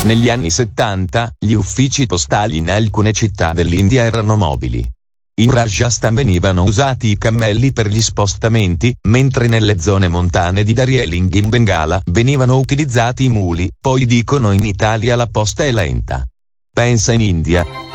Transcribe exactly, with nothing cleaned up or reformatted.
Negli anni settanta, gli uffici postali in alcune città dell'India erano mobili. In Rajasthan venivano usati i cammelli per gli spostamenti, mentre nelle zone montane di Darjeeling in Bengala venivano utilizzati i muli. Poi dicono in Italia la posta è lenta. Pensa in India.